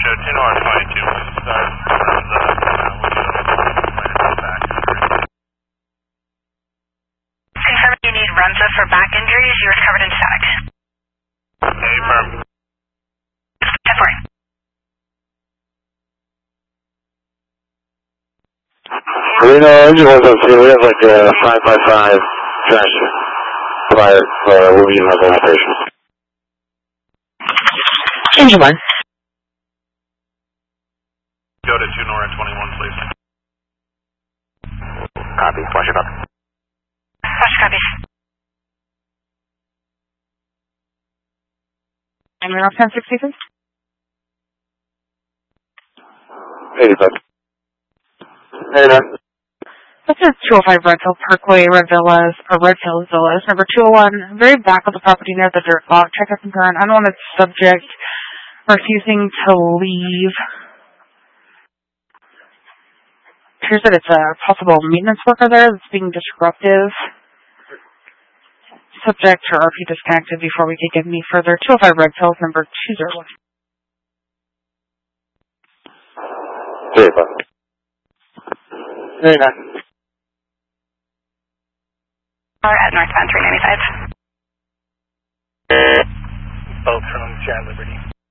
2 North 22, start from the, Confirming you need Runza for back injuries. You were covered in static. Hey, firm. 10-4. Reno engine 102, we have like a 555 trash fire we'll be in level operation. Engine 1. Go to 2 North 21, please. Copy, flash it up. Flash copies. And we're off 1060, please. 85. 89. That's a 205 Red Hill Parkway, Red Hills Villas, number 201, very back of the property near the dirt lot. Check out concurrent. Unwanted subject refusing to leave. Appears that it's a possible maintenance worker there that's being disruptive. Subject to RP disconnected before we could get any further. 205 Red Hills, number 201. 85. 89. At northbound 395. Both from Chat Liberty.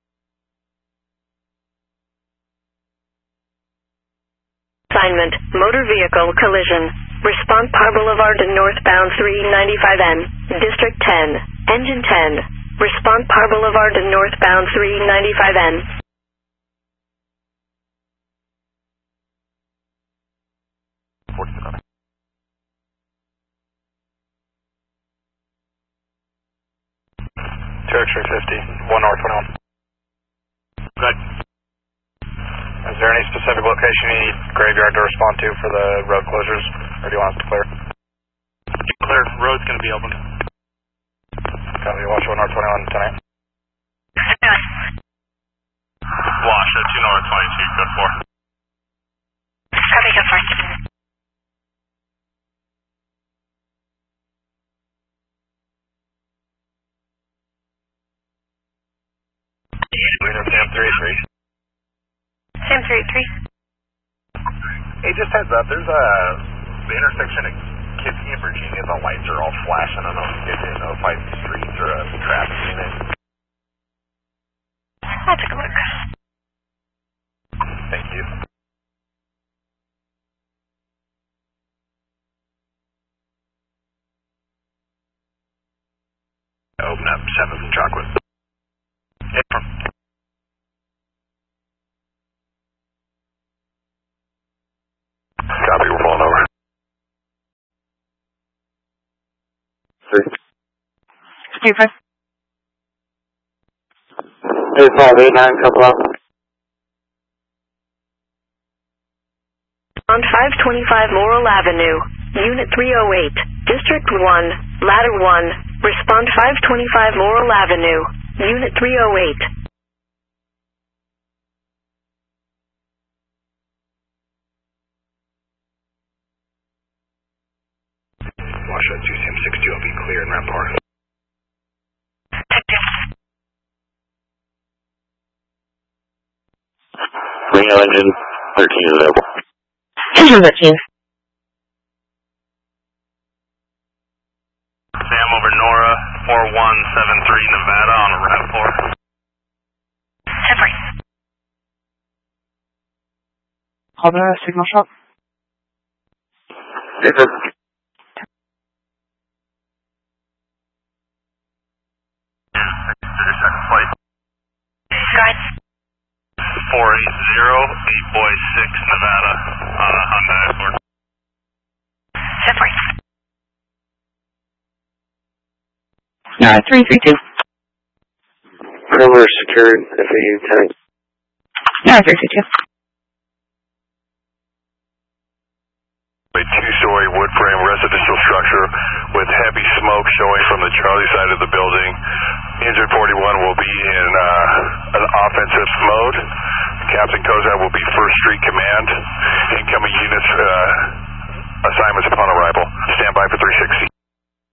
Assignment, motor vehicle collision. Response Par Boulevard to northbound 395N, District 10, Engine 10. Response Par Boulevard to northbound 395N. X-ray 50, 1 North 21. Good. Is there any specific location you need Graveyard to respond to for the road closures, or do you want us to clear? Clear. Road's going to be open. Copy. Watch 1 North 21 tonight. Wash at 2 North 22, code 4. Copy, code 4. Sam 383. Sam 383. Hey, just heads up, there's the intersection of Kinsey and Virginia, the lights are all flashing. I don't know if you get notified the streets or traffic in it. I'll take a look. Thank you. Open up 7th and Chalkwood. Copy, we're falling over. 85. 8589, couple up. On 525 Laurel Avenue, Unit 308, District 1, Ladder 1. Respond 525 Laurel Avenue, Unit 308. Wash out 2 Sam 62, I'll be clear in Rampart. Reno engine 13 is available. Engine 13. Sam over Nora, 4173 Nevada on a RAV4. Separate. Call the signal shop. Second flight. Go ahead. 480, 8 Boy 6 Nevada on a Honda Accord. Separate. 332. Perimeter secured, FAU 10. 332. A 2-story wood frame residential structure with heavy smoke showing from the Charlie side of the building. Engine 41 will be in an offensive mode. Captain Kozak will be First Street Command. Incoming units assignments upon arrival. Stand by for 360.